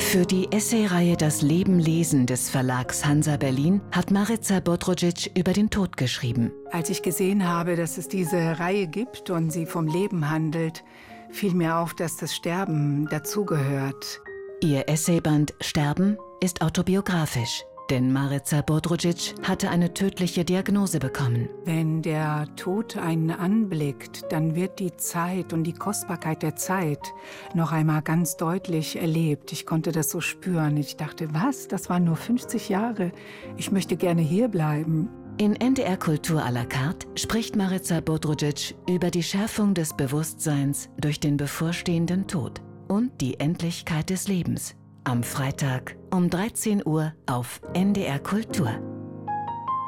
Für die Essayreihe Das Leben lesen des Verlags Hansa Berlin hat Marica Bodrogic über den Tod geschrieben. Als ich gesehen habe, dass es diese Reihe gibt und sie vom Leben handelt, fiel mir auf, dass das Sterben dazugehört. Ihr Essayband Sterben ist autobiografisch, denn Marica Bodrogic hatte eine tödliche Diagnose bekommen. Wenn der Tod einen anblickt, dann wird die Zeit und die Kostbarkeit der Zeit noch einmal ganz deutlich erlebt. Ich konnte das so spüren. Ich dachte, was? Das waren nur 50 Jahre. Ich möchte gerne hier bleiben. In NDR Kultur à la carte spricht Marica Bodrogic über die Schärfung des Bewusstseins durch den bevorstehenden Tod und die Endlichkeit des Lebens. Am Freitag um 13 Uhr auf NDR Kultur.